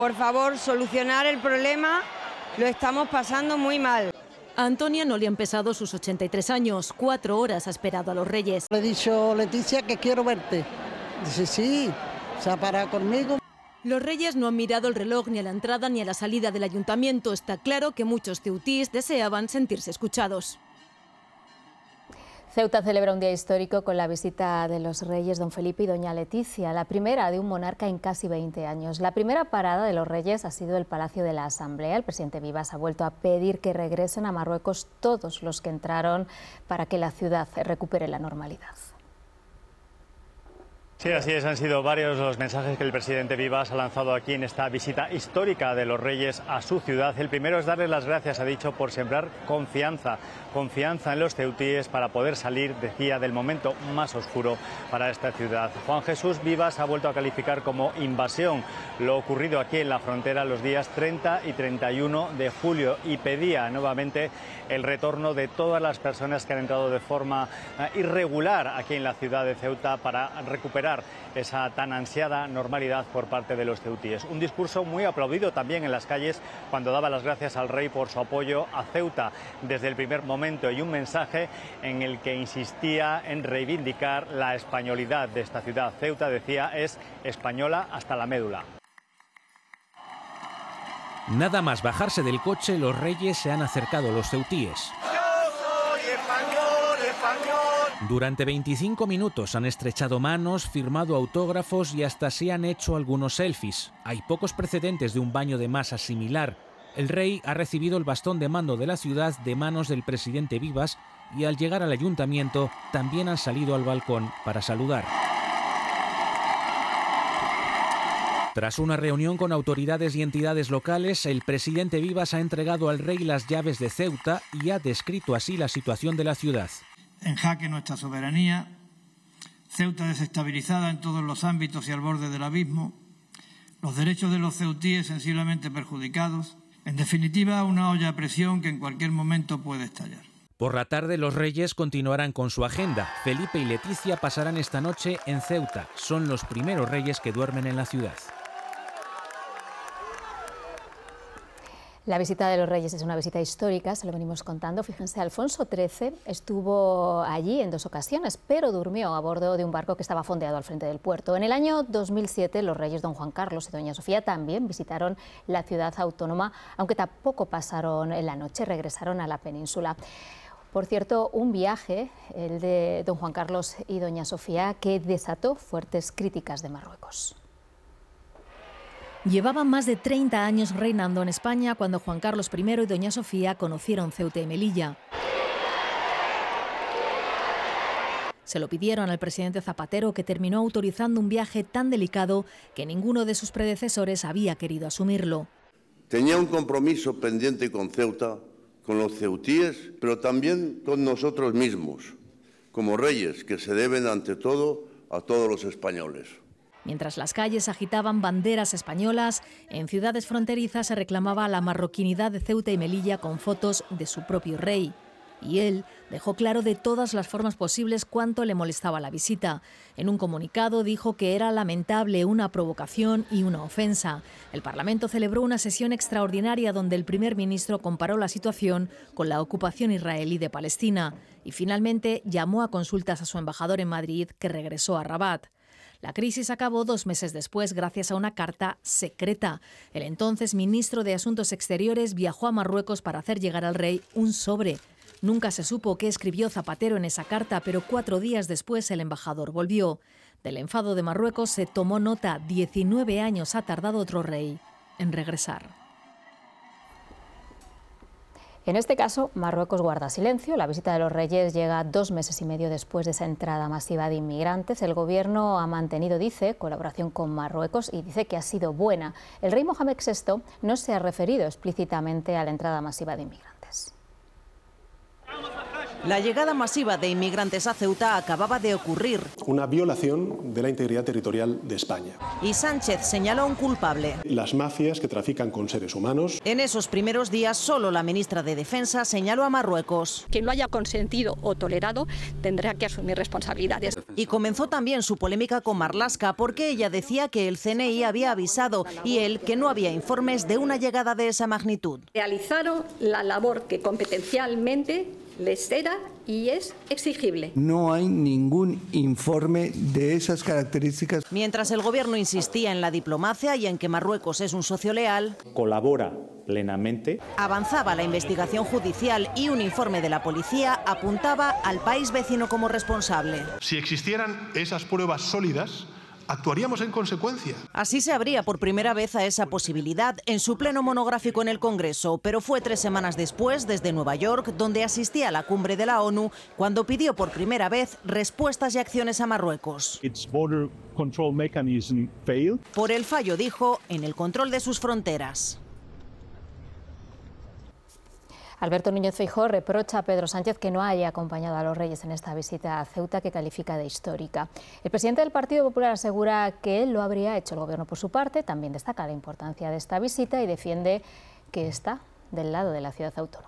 Por favor, solucionar el problema, lo estamos pasando muy mal. A Antonia no le han pesado sus 83 años, 4 horas ha esperado a los Reyes. Le he dicho, Leticia, que quiero verte. Dice, sí, se ha parado conmigo. Los Reyes no han mirado el reloj ni a la entrada ni a la salida del ayuntamiento. Está claro que muchos ceutíes deseaban sentirse escuchados. Ceuta celebra un día histórico con la visita de los reyes don Felipe y doña Leticia, la primera de un monarca en casi 20 años. La primera parada de los reyes ha sido el Palacio de la Asamblea. El presidente Vivas ha vuelto a pedir que regresen a Marruecos todos los que entraron para que la ciudad recupere la normalidad. Sí, así es, han sido varios los mensajes que el presidente Vivas ha lanzado aquí en esta visita histórica de los Reyes a su ciudad. El primero es darles las gracias, ha dicho, por sembrar confianza en los ceutíes para poder salir, decía, del momento más oscuro para esta ciudad. Juan Jesús Vivas ha vuelto a calificar como invasión lo ocurrido aquí en la frontera los días 30 y 31 de julio y pedía nuevamente el retorno de todas las personas que han entrado de forma irregular aquí en la ciudad de Ceuta para recuperar esa tan ansiada normalidad por parte de los ceutíes. Un discurso muy aplaudido también en las calles cuando daba las gracias al rey por su apoyo a Ceuta desde el primer momento y un mensaje en el que insistía en reivindicar la españolidad de esta ciudad. Ceuta, decía, es española hasta la médula. Nada más bajarse del coche, los reyes se han acercado a los ceutíes. Durante 25 minutos han estrechado manos, firmado autógrafos y hasta se han hecho algunos selfies. Hay pocos precedentes de un baño de masa similar. El rey ha recibido el bastón de mando de la ciudad de manos del presidente Vivas y al llegar al ayuntamiento también han salido al balcón para saludar. Tras una reunión con autoridades y entidades locales, el presidente Vivas ha entregado al rey las llaves de Ceuta y ha descrito así la situación de la ciudad. En jaque nuestra soberanía, Ceuta desestabilizada en todos los ámbitos y al borde del abismo, los derechos de los ceutíes sensiblemente perjudicados, en definitiva una olla a presión que en cualquier momento puede estallar. Por la tarde los reyes continuarán con su agenda. Felipe y Leticia pasarán esta noche en Ceuta. Son los primeros reyes que duermen en la ciudad. La visita de los reyes es una visita histórica, se lo venimos contando. Fíjense, Alfonso XIII estuvo allí en 2 ocasiones, pero durmió a bordo de un barco que estaba fondeado al frente del puerto. En el año 2007, los reyes don Juan Carlos y doña Sofía también visitaron la ciudad autónoma, aunque tampoco pasaron la noche, regresaron a la península. Por cierto, un viaje, el de don Juan Carlos y doña Sofía, que desató fuertes críticas de Marruecos. Llevaban más de 30 años reinando en España cuando Juan Carlos I y doña Sofía conocieron Ceuta y Melilla. Se lo pidieron al presidente Zapatero, que terminó autorizando un viaje tan delicado que ninguno de sus predecesores había querido asumirlo. Tenía un compromiso pendiente con Ceuta, con los ceutíes, pero también con nosotros mismos, como reyes que se deben ante todo a todos los españoles. Mientras las calles agitaban banderas españolas, en ciudades fronterizas se reclamaba la marroquinidad de Ceuta y Melilla con fotos de su propio rey. Y él dejó claro de todas las formas posibles cuánto le molestaba la visita. En un comunicado dijo que era lamentable, una provocación y una ofensa. El Parlamento celebró una sesión extraordinaria donde el primer ministro comparó la situación con la ocupación israelí de Palestina y finalmente llamó a consultas a su embajador en Madrid, que regresó a Rabat. La crisis acabó 2 meses después gracias a una carta secreta. El entonces ministro de Asuntos Exteriores viajó a Marruecos para hacer llegar al rey un sobre. Nunca se supo qué escribió Zapatero en esa carta, pero 4 días después el embajador volvió. Del enfado de Marruecos se tomó nota. 19 años ha tardado otro rey en regresar. En este caso, Marruecos guarda silencio. La visita de los reyes llega 2 meses y medio después de esa entrada masiva de inmigrantes. El gobierno ha mantenido, dice, colaboración con Marruecos y dice que ha sido buena. El rey Mohamed VI no se ha referido explícitamente a la entrada masiva de inmigrantes. La llegada masiva de inmigrantes a Ceuta acababa de ocurrir. Una violación de la integridad territorial de España. Y Sánchez señaló a un culpable. Las mafias que trafican con seres humanos. En esos primeros días, solo la ministra de Defensa señaló a Marruecos. Quien lo haya consentido o tolerado tendrá que asumir responsabilidades. Y comenzó también su polémica con Marlaska, porque ella decía que el CNI había avisado y él que no había informes de una llegada de esa magnitud. Realizaron la labor que competencialmente les era y es exigible. No hay ningún informe de esas características. Mientras el gobierno insistía en la diplomacia y en que Marruecos es un socio leal, colabora plenamente. Avanzaba la investigación judicial y un informe de la policía apuntaba al país vecino como responsable. Si existieran esas pruebas sólidas, actuaríamos en consecuencia. Así se abría por primera vez a esa posibilidad en su pleno monográfico en el Congreso, pero fue 3 semanas después, desde Nueva York, donde asistía a la cumbre de la ONU, cuando pidió por primera vez respuestas y acciones a Marruecos. Por el fallo, dijo, en el control de sus fronteras. Alberto Núñez Feijóo reprocha a Pedro Sánchez que no haya acompañado a los Reyes en esta visita a Ceuta, que califica de histórica. El presidente del Partido Popular asegura que él lo habría hecho. El Gobierno, por su parte, también destaca la importancia de esta visita y defiende que está del lado de la ciudad autónoma.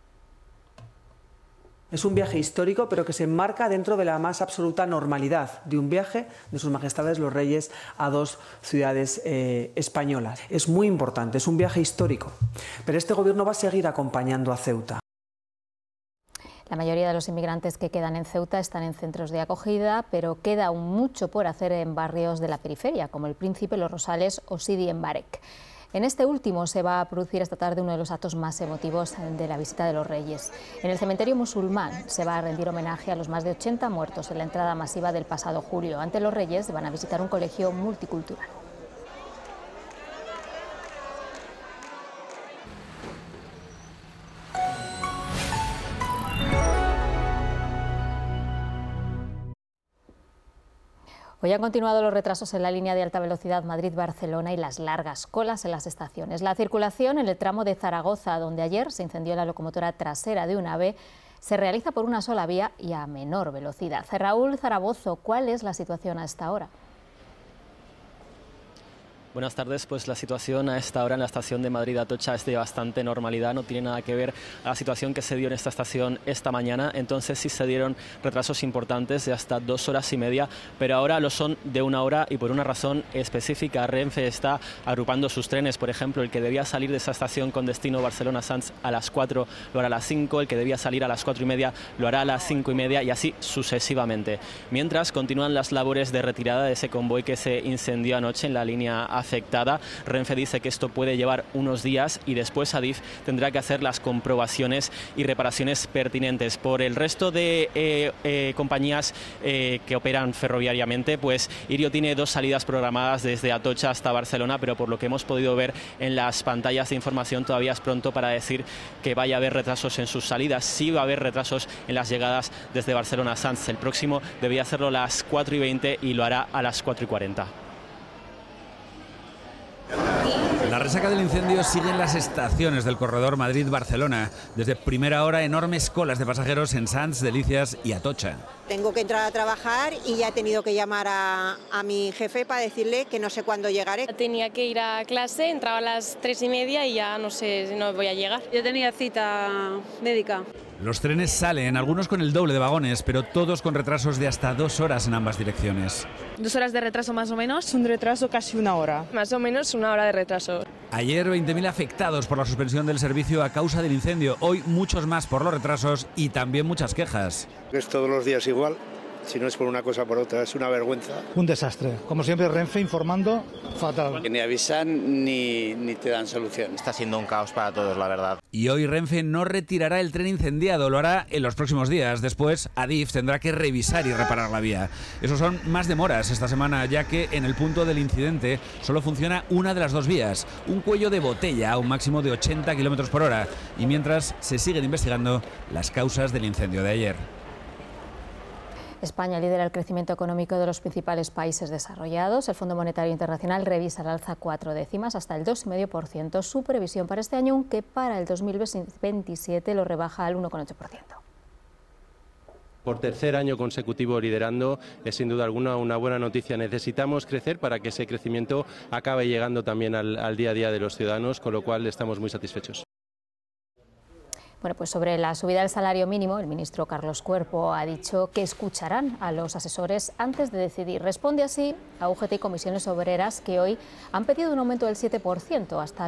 Es un viaje histórico, pero que se enmarca dentro de la más absoluta normalidad de un viaje de sus majestades los reyes a 2 ciudades españolas. Es muy importante, es un viaje histórico, pero este gobierno va a seguir acompañando a Ceuta. La mayoría de los inmigrantes que quedan en Ceuta están en centros de acogida, pero queda aún mucho por hacer en barrios de la periferia, como el Príncipe, Los Rosales o Sidi en Barek. En este último se va a producir esta tarde uno de los actos más emotivos de la visita de los Reyes. En el cementerio musulmán se va a rendir homenaje a los más de 80 muertos en la entrada masiva del pasado julio. Ante los Reyes van a visitar un colegio multicultural. Hoy han continuado los retrasos en la línea de alta velocidad Madrid-Barcelona y las largas colas en las estaciones. La circulación en el tramo de Zaragoza, donde ayer se incendió la locomotora trasera de un AVE, se realiza por una sola vía y a menor velocidad. Raúl Zaragoza, ¿cuál es la situación a esta hora? Buenas tardes, pues la situación a esta hora en la estación de Madrid-Atocha es de bastante normalidad, no tiene nada que ver a la situación que se dio en esta estación esta mañana. Entonces sí se dieron retrasos importantes de hasta 2 horas y media, pero ahora lo son de 1 hora y por una razón específica. Renfe está agrupando sus trenes, por ejemplo, el que debía salir de esa estación con destino Barcelona-Sants a las 4 lo hará a las 5, el que debía salir a las 4 y media lo hará a las 5 y media y así sucesivamente. Mientras continúan las labores de retirada de ese convoy que se incendió anoche en la línea afectada. Renfe dice que esto puede llevar unos días y después Adif tendrá que hacer las comprobaciones y reparaciones pertinentes. Por el resto de compañías que operan ferroviariamente, pues Irio tiene 2 salidas programadas desde Atocha hasta Barcelona, pero por lo que hemos podido ver en las pantallas de información todavía es pronto para decir que vaya a haber retrasos en sus salidas. Sí va a haber retrasos en las llegadas desde Barcelona a Sants. El próximo debía hacerlo a las 4:20 y lo hará a las 4:40. La resaca del incendio sigue en las estaciones del corredor Madrid-Barcelona. Desde primera hora, enormes colas de pasajeros en Sants, Delicias y Atocha. Tengo que entrar a trabajar y ya he tenido que llamar a mi jefe para decirle que no sé cuándo llegaré. Tenía que ir a clase, entraba a las 3:30 y ya no sé si no voy a llegar. Yo tenía cita médica. Los trenes salen, algunos con el doble de vagones, pero todos con retrasos de hasta 2 horas en ambas direcciones. 2 horas de retraso más o menos. Un retraso casi 1 hora. Más o menos 1 hora de retraso. Ayer 20.000 afectados por la suspensión del servicio a causa del incendio. Hoy muchos más por los retrasos y también muchas quejas. Es todos los días igual. Si no es por una cosa por otra, es una vergüenza. Un desastre. Como siempre, Renfe informando fatal. Que ni avisan ni te dan solución. Está siendo un caos para todos, la verdad. Y hoy Renfe no retirará el tren incendiado, lo hará en los próximos días. Después, Adif tendrá que revisar y reparar la vía. Eso son más demoras esta semana, ya que en el punto del incidente solo funciona una de las 2 vías. Un cuello de botella a un máximo de 80 km por hora. Y mientras se siguen investigando las causas del incendio de ayer. España lidera el crecimiento económico de los principales países desarrollados. El Fondo Monetario Internacional revisa al alza 4 décimas hasta el 2,5% su previsión para este año, aunque para el 2027 lo rebaja al 1,8%. Por tercer año consecutivo liderando, es sin duda alguna una buena noticia. Necesitamos crecer para que ese crecimiento acabe llegando también al día a día de los ciudadanos, con lo cual estamos muy satisfechos. Bueno, pues sobre la subida del salario mínimo, el ministro Carlos Cuerpo ha dicho que escucharán a los asesores antes de decidir. Responde así a UGT y Comisiones Obreras, que hoy han pedido un aumento del 7% hasta